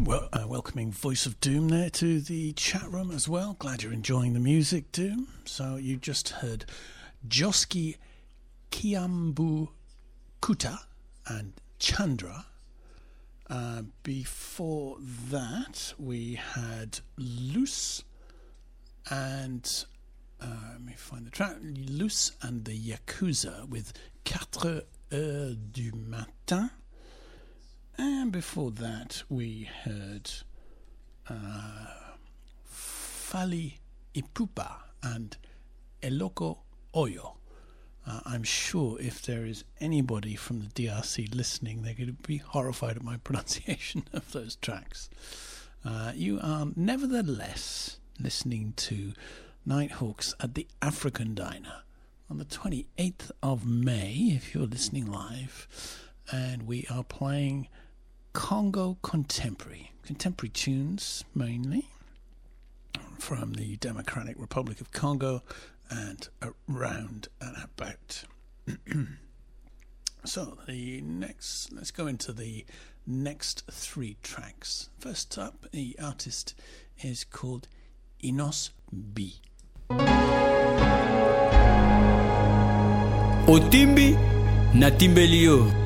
Well, welcoming Voice of Doom there to the chat room as well. Glad you're enjoying the music, Doom. So you just heard Joski Kiambu Kuta and Chandra. Before that, we had Luce and let me find the track. Luce and the Yakuza with 4 heures du matin. And before that, we heard Fali Ipupa and Eloko Oyo. I'm sure if there is anybody from the DRC listening, they're going to be horrified at my pronunciation of those tracks. You are nevertheless listening to Nighthawks at the African Diner on the 28th of May, if you're listening live. And we are playing Congo contemporary tunes mainly from the Democratic Republic of Congo and around and about. So let's go into the next 3 tracks. First up, the artist is called Inos B. Otimbi na Timbelio.